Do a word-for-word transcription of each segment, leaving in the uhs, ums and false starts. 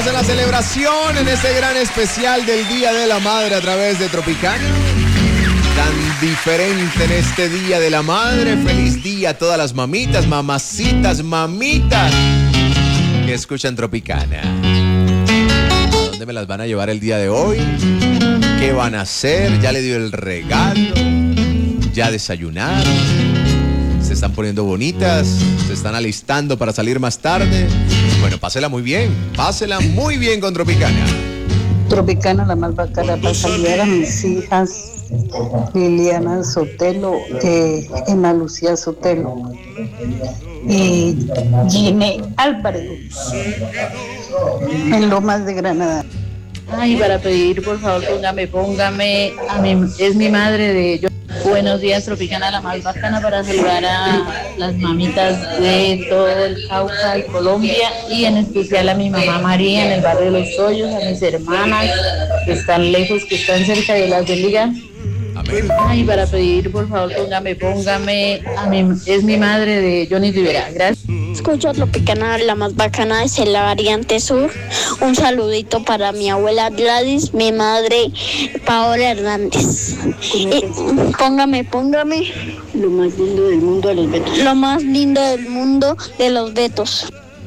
estamos en la celebración, en este gran especial del Día de la Madre a través de Tropicana. Tan diferente en este Día de la Madre. Feliz día a todas las mamitas, mamacitas, mamitas que escuchan Tropicana. ¿A dónde me las van a llevar el día de hoy? ¿Qué van a hacer? ¿Ya le dio el regalo? ¿Ya desayunaron? ¿Se están poniendo bonitas? ¿Se están alistando para salir más tarde? Bueno, pásela muy bien, pásela muy bien con Tropicana. Tropicana, la más bacana, para saludar a mis hijas Liliana Sotelo, eh, Emma Lucía Sotelo y Gine Álvarez en Lomas de Granada. Ay, para pedir, por favor, póngame, póngame, a mi, es mi madre de yo. Buenos días, Tropicana, la más bacana, para saludar a las mamitas de todo el Cauca y Colombia, y en especial a mi mamá María en el barrio de Los Hoyos, a mis hermanas que están lejos, que están cerca de las de Liga. Amén. Ay, para pedir, por favor, póngame, póngame, a mi, es mi madre de Johnny Rivera. Gracias. Escucho Tropicana, la más bacana es la variante sur. Un saludito para mi abuela Gladys, mi madre Paola Hernández. Y, póngame, póngame. Lo más lindo del mundo de los Betos. Lo más lindo del mundo de los Betos.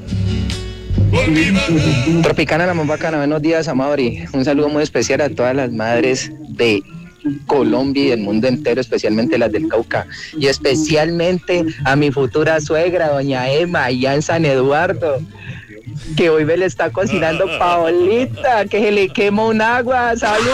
Tropicana, la más bacana, buenos días, Amaury. Un saludo muy especial a todas las madres de Colombia y del mundo entero, especialmente las del Cauca, y especialmente a mi futura suegra, doña Emma, allá en San Eduardo, que hoy me le está cocinando Paolita, que se le quema un agua. ¡Salud!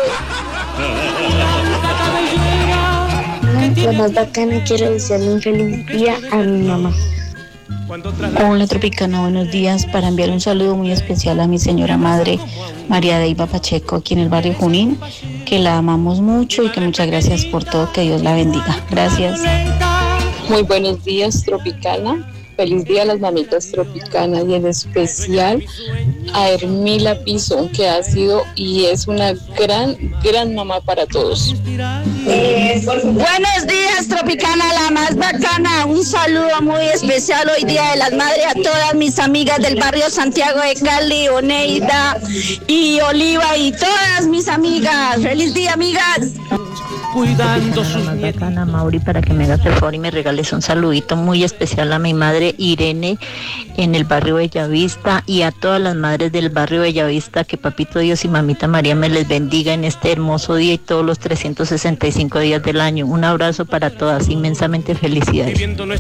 La más bacana, quiero desearle un feliz día a mi mamá. Hola Tropicana, buenos días. Para enviar un saludo muy especial a mi señora madre María Deiva Pacheco, aquí en el barrio Junín, que la amamos mucho y que muchas gracias por todo, que Dios la bendiga. Gracias. Muy buenos días, Tropicana. Feliz día a las mamitas Tropicanas, y en especial a Hermila Pizón, que ha sido y es una gran, gran mamá para todos. Eh, buenos días, Tropicana, la más bacana. Un saludo muy especial hoy Día de las Madres a todas mis amigas del barrio Santiago de Cali, Oneida y Oliva, y todas mis amigas. Feliz día, amigas. Cuidando sus más bacana, Mauri, para que me hagas el favor y me regales un saludito muy especial a mi madre Irene en el barrio Bellavista, y a todas las madres del barrio Bellavista, que papito Dios y mamita María me les bendiga en este hermoso día y todos los trescientos sesenta y cinco días del año. Un abrazo para todas, inmensamente felicidades.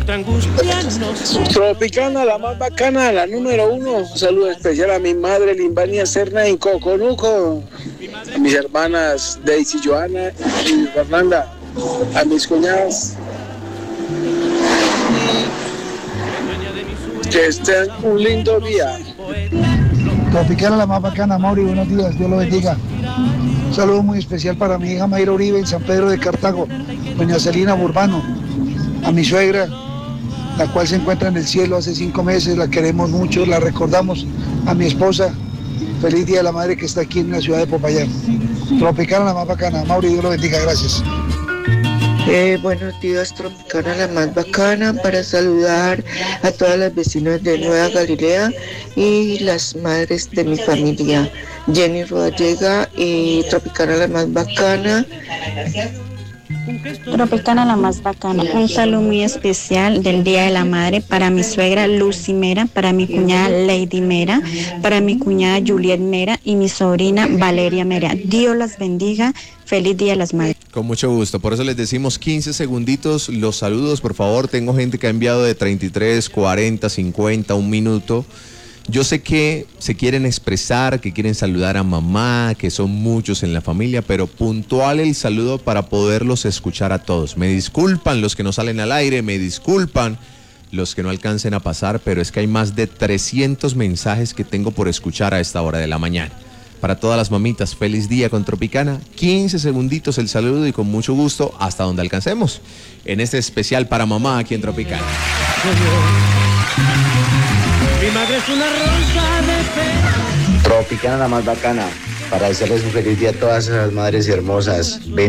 Tropicana, la más bacana, la número uno. Un saludo especial a mi madre Limbania Serna en Coconuco, a mis hermanas Daisy Joana y Fernanda, a mis cuñadas. Que estén un lindo día. Tropicana, la más bacana, Mauri, buenos días, Dios lo bendiga. Un saludo muy especial para mi hija Mayra Uribe en San Pedro de Cartago, doña Celina Burbano, a mi suegra, la cual se encuentra en el cielo hace cinco meses, la queremos mucho, la recordamos, a mi esposa. Feliz Día de la Madre, que está aquí en la ciudad de Popayán. Tropicana, la más bacana. Mauri, Dios lo bendiga, gracias. Eh, buenos días, Tropicana, la más bacana, para saludar a todas las vecinas de Nueva Galilea y las madres de mi familia. Jenny Rodallega, y Tropicana, la más bacana. Tropicana, la más bacana. Un saludo muy especial del Día de la Madre para mi suegra Lucy Mera, para mi cuñada Lady Mera, para mi cuñada Juliet Mera y mi sobrina Valeria Mera. Dios las bendiga. Feliz Día de las Madres. Con mucho gusto, por eso les decimos quince segunditos los saludos, por favor. Tengo gente que ha enviado de treinta y tres, cuarenta, cincuenta, un minuto. Yo sé que se quieren expresar, que quieren saludar a mamá, que son muchos en la familia, pero puntual el saludo para poderlos escuchar a todos. Me disculpan los que no salen al aire, me disculpan los que no alcancen a pasar, pero es que hay más de trescientos mensajes que tengo por escuchar a esta hora de la mañana. Para todas las mamitas, feliz día con Tropicana. quince segunditos el saludo y con mucho gusto hasta donde alcancemos en este especial para mamá aquí en Tropicana. Mi madre es una rosa de fe. Tropicana, la más bacana, para desearles un feliz día a todas esas madres hermosas.